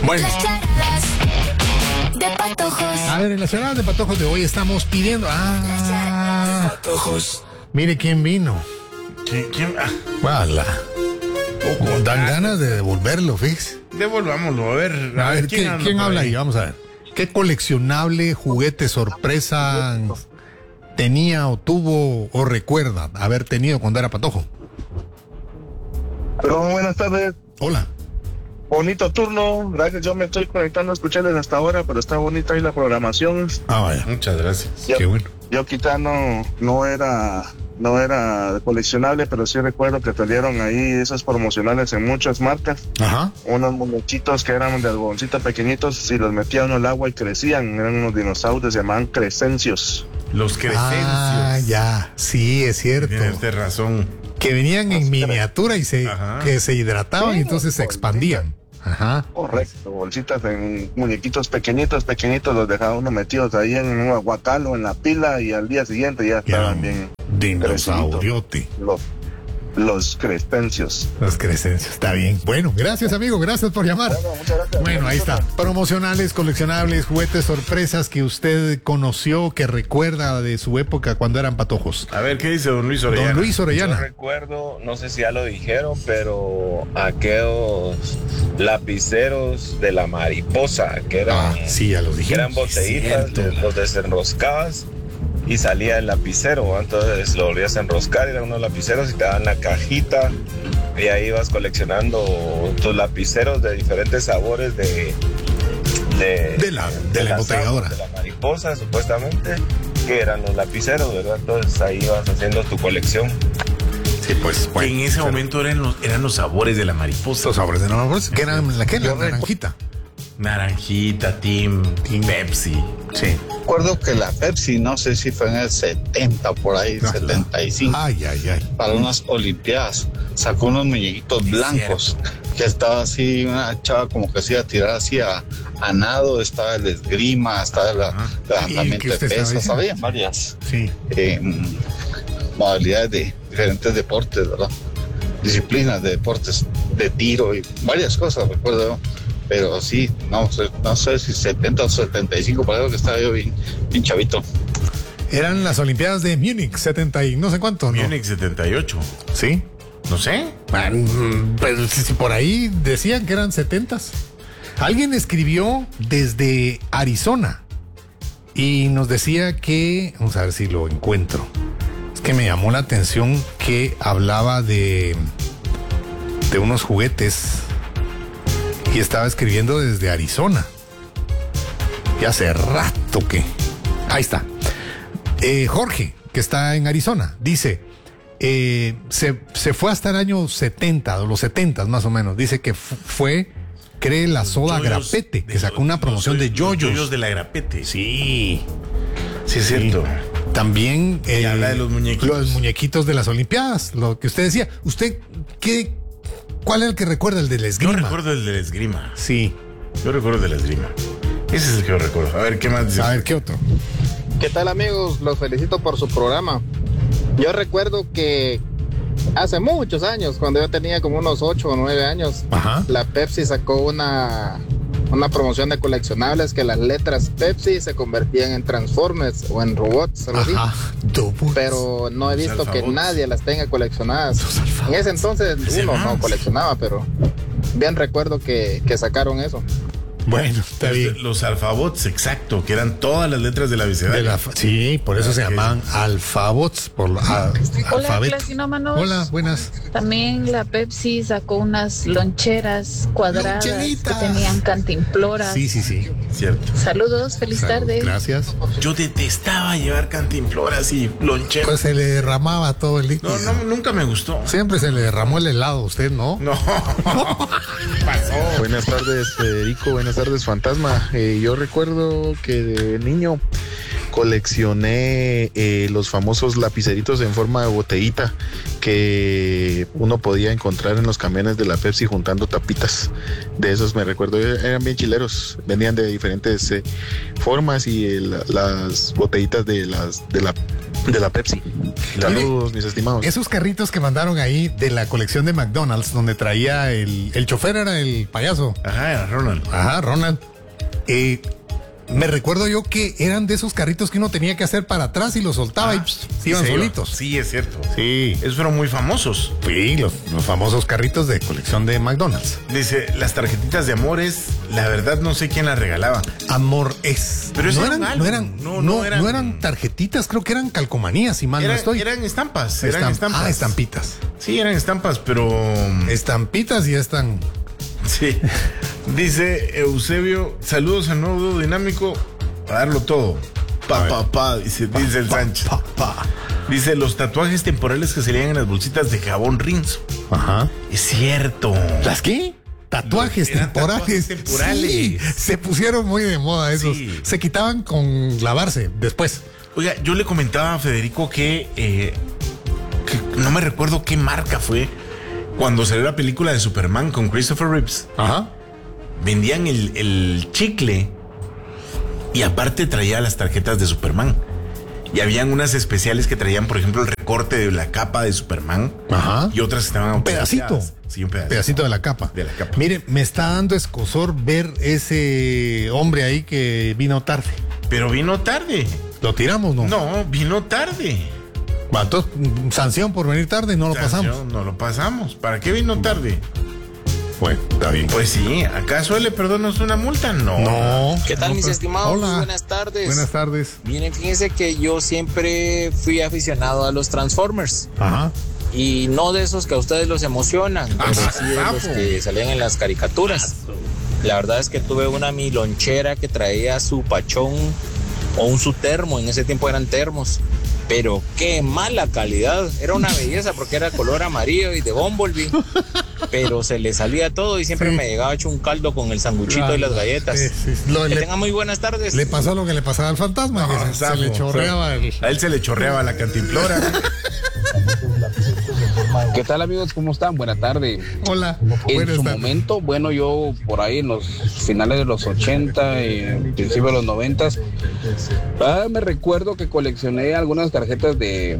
Bueno. Las charadas de Patojos. A ver, en las charadas de Patojos de hoy estamos pidiendo. Patojos. Mire quién vino. ¿Quién? Wala. Dan ganas de devolverlo, fix. Devolvámoslo, a ver. A ver, ¿quién habla ahí? Vamos a ver. ¿Qué coleccionable juguete sorpresa tenía o tuvo o recuerda haber tenido cuando era patojo? Pero buenas tardes. Hola. Bonito turno. Gracias. Yo me estoy conectando a escucharles hasta ahora, pero está bonita ahí la programación. Vaya. Muchas gracias. Qué bueno. Yo quizá no era coleccionable, pero sí recuerdo que salieron ahí esos promocionales en muchas marcas. Ajá. Unos muñequitos que eran de algodoncito pequeñitos, si los metía uno al agua y crecían, eran unos dinosaurios, se llamaban crescencios. Los Crescencios. Ya. Sí, es cierto. Tienes razón. Que venían en miniatura y Ajá. que se hidrataban y entonces se expandían. Ajá. Correcto, bolsitas en muñequitos pequeñitos, los dejaba uno metidos ahí en un aguacal o en la pila y al día siguiente ya estaban bien Dinosauriote. los crescencios. Los Crescencios, está bien. Bueno, gracias amigo, gracias por llamar. Bueno, muchas gracias. Bueno, ahí está. Promocionales, coleccionables, juguetes, sorpresas que usted conoció, que recuerda de su época cuando eran patojos. A ver, ¿qué dice don Luis Orellana? Don Luis Yo Orellana. recuerdo, no sé si ya lo dijeron, pero aquellos lapiceros de la mariposa, que eran, Sí, ya los que dijimos. eran botellitas, los desenroscabas y salía el lapicero, entonces lo volvías a enroscar, eran unos lapiceros y te daban la cajita y ahí ibas coleccionando tus lapiceros de diferentes sabores de la embotelladora. de la mariposa, supuestamente, que eran los lapiceros, ¿verdad? Entonces ahí ibas haciendo tu colección. Sí, pues, Que en ese momento eran los sabores de la mariposa. Los sabores de la mariposa, que eran la naranjita. Naranjita, Team Pepsi. Sí. Recuerdo que la Pepsi, no sé si fue en el 70, por ahí, 75, Ay. para unas olimpiadas, sacó unos muñequitos blancos, que estaba así, una chava como que se iba a tirar así a nado, estaba el esgrima, estaba el levantamiento de pesas, había varias Sí. modalidades de diferentes deportes, ¿verdad? Disciplinas de deportes, de tiro y varias cosas, recuerdo yo. Pero sí, no sé si 70 o 75, por eso que estaba yo bien chavito. Eran las Olimpiadas de Múnich, 70 y no sé cuánto, ¿no? Múnich 78. Sí. No sé. Pero si por ahí decían que eran 70s. Alguien escribió desde Arizona y nos decía que, vamos a ver si lo encuentro. Es que me llamó la atención que hablaba de unos juguetes y estaba escribiendo desde Arizona. Y hace rato que... Ahí está. Jorge, que está en Arizona, dice, se fue hasta el año 70, o los 70 más o menos. Dice que fue, cree, la soda Yoyos Grapete, que sacó una promoción de yoyos. Yoyos de la Grapete. Sí. Sí, es cierto. También Y habla de los muñequitos. Los muñequitos de las Olimpiadas, lo que usted decía. ¿Usted cuál es el que recuerda? El del esgrima. Yo recuerdo el del esgrima. Sí. Yo recuerdo el del esgrima. Ese es el que yo recuerdo. A ver, ¿qué más dice? A ver, ¿qué otro? ¿Qué tal, amigos? Los felicito por su programa. Yo recuerdo que hace muchos años, cuando yo tenía como unos 8 o 9 años, Ajá. la Pepsi sacó una promoción de coleccionables que las letras Pepsi se convertían en Transformers o en robots, algo así. Ajá. Pero no he visto que alfabots. nadie las tenga coleccionadas. En ese entonces uno no coleccionaba, pero bien recuerdo que sacaron eso. Bueno, está bien. Los alfabots, exacto, que eran todas las letras del abecedario. Sí, por eso se llamaban alfabots, por Hola, alfabeto. classinómanos. Hola, buenas. También la Pepsi sacó unas loncheras cuadradas ¡Loncheritas! que tenían cantimploras. Sí. Cierto. Saludos, feliz tarde. Gracias. Yo detestaba llevar cantimploras y loncheras. Pues se le derramaba todo el líquido. No, nunca me gustó. Siempre se le derramó el helado a usted, ¿no? No. Pasó. Buenas tardes, Federico. Buenas tardes, Fantasma. Yo recuerdo que de niño coleccioné los famosos lapiceritos en forma de botellita que uno podía encontrar en los camiones de la Pepsi juntando tapitas. De esos me recuerdo, eran bien chileros, venían de diferentes formas y las botellitas de la de la Pepsi. Saludos, mis estimados. Esos carritos que mandaron ahí de la colección de McDonald's, donde traía el chofer, era el payaso. Ajá, era Ronald. Ajá, Ronald. Me recuerdo yo que eran de esos carritos que uno tenía que hacer para atrás y los soltaba y se iban solitos. Sí, es cierto. Sí. Esos fueron muy famosos. Sí, los famosos carritos de colección de McDonald's. Dice, las tarjetitas de amores, la verdad no sé quién las regalaba. Amor es. Pero no eran eran tarjetitas, creo que eran calcomanías, si mal no estoy. Eran estampas. Ah, estampitas. Sí, eran estampas, pero... Estampitas y están... Sí. Dice Eusebio, saludos al nuevo dúo dinámico, a darlo todo. Dice el Sánchez. Dice, los tatuajes temporales que se leían en las bolsitas de jabón Rinzo. Ajá. Es cierto. ¿Las qué? Tatuajes temporales. Sí, se pusieron muy de moda esos. Sí. Se quitaban con lavarse después. Oiga, yo le comentaba a Federico que no me recuerdo qué marca fue. Cuando salió la película de Superman con Christopher Reeves, ajá, vendían el chicle y aparte traía las tarjetas de Superman. Y habían unas especiales que traían, por ejemplo, el recorte de la capa de Superman. Ajá. Y otras estaban... Un pedacito. Sí, un pedacito. Pedacito de la capa. Mire, me está dando escozor ver ese hombre ahí que vino tarde. Pero vino tarde. ¿Lo tiramos, no? No, vino tarde. Entonces, sanción por venir tarde, no lo pasamos. No lo pasamos. ¿Para qué vino tarde? Bueno, está bien. Pues sí, ¿acaso le perdonas una multa? No. ¿Qué tal, mis estimados? Hola. Buenas tardes. Buenas tardes. Miren, fíjense que yo siempre fui aficionado a los Transformers. Ajá. Y no de esos que a ustedes los emocionan, pero sí de los que salían en las caricaturas. La verdad es que tuve una mi lonchera que traía su pachón o su termo. En ese tiempo eran termos. Pero qué mala calidad. Era una belleza porque era color amarillo y de Bumblebee. Pero se le salía todo y siempre me llegaba hecho un caldo con el sanguchito y las galletas. Que tengan muy buenas tardes. Le pasó lo que le pasaba al fantasma, que se le chorreaba. A él se le chorreaba la cantimplora. ¿Qué tal, amigos? ¿Cómo están? Buena tarde. Hola. En su momento, bueno, yo por ahí en los finales de los 80 y principios de los 90, me recuerdo que coleccioné algunas tarjetas de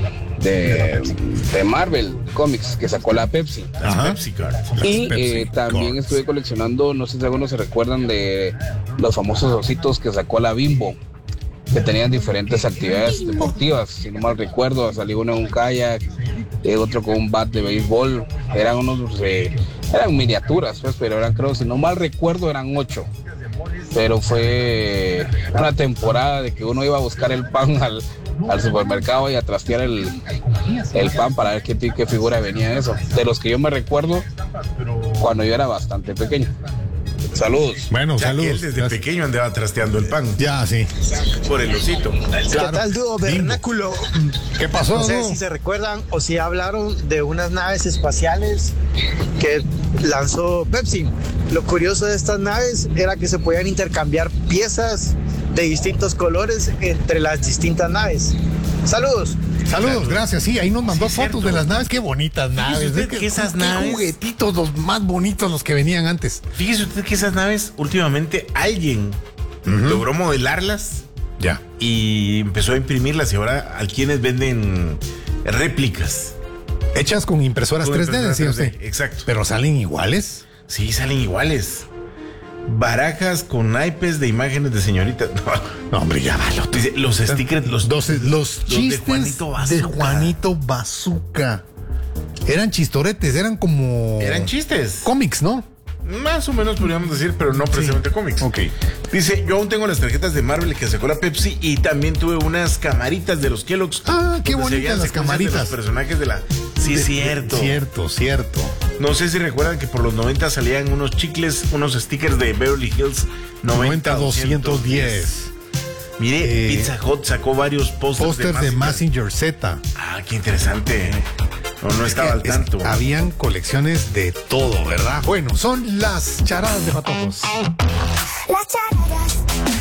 Marvel Comics que sacó la Pepsi. Pepsi Card. Y también estuve coleccionando, no sé si algunos se recuerdan de los famosos ositos que sacó la Bimbo, que tenían diferentes actividades deportivas. Si no mal recuerdo, salió uno en un kayak, otro con un bat de béisbol. Eran eran miniaturas, pues, pero eran, creo, si no mal recuerdo, eran 8. Pero fue una temporada de que uno iba a buscar el pan al supermercado y a trastear el pan para ver qué figura venía eso. De los que yo me recuerdo cuando yo era bastante pequeño. Saludos. Bueno, ya saludos. Que él desde pequeño andaba trasteando el pan. Ya, sí. Por el osito. Claro. ¿Qué tal, dúo vernáculo? ¿Qué pasó? No sé si se recuerdan o si hablaron de unas naves espaciales que lanzó Pepsi. Lo curioso de estas naves era que se podían intercambiar piezas de distintos colores entre las distintas naves. Saludos. Saludos, gracias. Sí, ahí nos mandó fotos de las naves. Qué bonitas naves. Fíjese usted que esas naves, juguetitos, los más bonitos, los que venían antes. Fíjese usted que esas naves, últimamente alguien logró modelarlas. Ya. Y empezó a imprimirlas y ahora a quienes venden réplicas. Hechas con impresoras 3D, decía usted. Exacto. ¿Pero salen iguales? Sí, salen iguales. Barajas con naipes de imágenes de señoritas. No, hombre, ya va. Dice, los stickers, los chistes de Juanito Bazooka. Eran chistoretes, eran como... Eran chistes. Cómics, ¿no? Más o menos podríamos decir, pero no precisamente cómics. Ok. Dice, yo aún tengo las tarjetas de Marvel que sacó la Pepsi y también tuve unas camaritas de los Kellogg's. Ah, qué bonitas las camaritas. De los personajes de la... Sí, cierto. Cierto. No sé si recuerdan que por los 90 salían unos chicles, unos stickers de Beverly Hills 90-210. Mire, Pizza Hut sacó varios pósters de Mazinger Z. Ah, qué interesante. No estaba al tanto. Habían colecciones de todo, ¿verdad? Bueno, son las charadas de patojos. Las charadas.